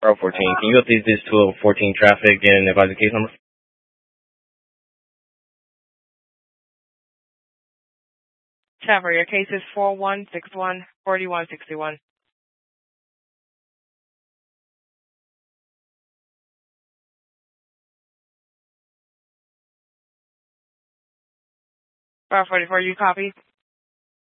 Route 14. Can you update this to a 14 traffic and advise the case number? Trevor, your case is 4161-4161. Route 44, you copy?